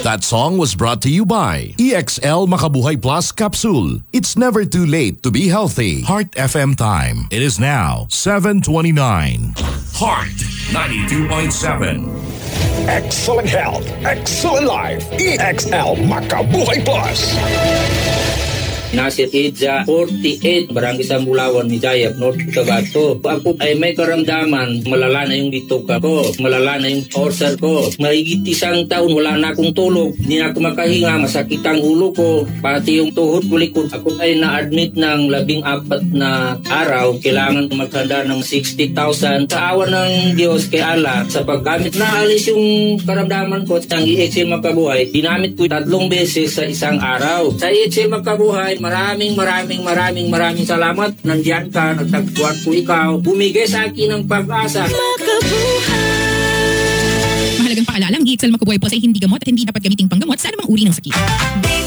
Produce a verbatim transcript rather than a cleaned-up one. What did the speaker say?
That song was brought to you by E X L Makabuhay Plus Capsule. It's never too late to be healthy. Heart F M time. It is now seven twenty-nine. Heart ninety-two point seven. Excellent health, excellent life. E X L Makabuhay Plus. Nasa Edsa forty-eight, Barangay Sambulawan, Mijayap, North Cotabato. Ako ay may karamdaman, malala na yung bituka ko, malala na yung ulcer ko. Mahigit isang taon, wala na akong tulog, hindi na ako makahinga, masakit ang ulo ko, pati yung tuhod ko likod. Ako ay na-admit ng labing apat na araw, kailangan maghanda ng sixty thousand. Sa awa ng Diyos kay Allah, sa paggamit na alis yung karamdaman ko, ang E X L Makabuhay, dinamit ko tatlong beses sa isang araw. Sa E X L Makabuhay, maraming maraming maraming maraming salamat. Nandiyan ka, nagtagpuan ko ikaw. Bumigay sa akin ng pag-asa. Mahalagang paalala, ang E X L Makabuhay Plus ay hindi gamot at hindi dapat gamiting panggamot sa anumang uri ng sakit.